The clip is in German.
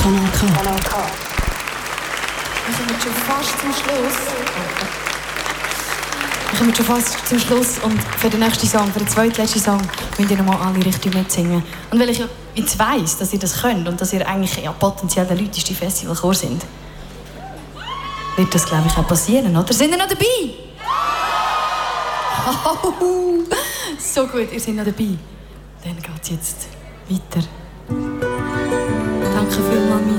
Kanal K. Wir kommen schon fast zum Schluss. Wir kommen schon fast zum Schluss und für den nächsten Song, für den zweitletzten Song, müsst ihr nochmal alle richtig mitsingen. Und weil ich jetzt weiss, dass ihr das könnt und dass ihr eigentlich potenziell der lauteste Festivalchor sind, wird das, glaube ich, auch passieren, oder? Sind ihr noch dabei? Oh, so gut, ihr seid noch dabei. Dann geht es jetzt weiter. Danke vielmals.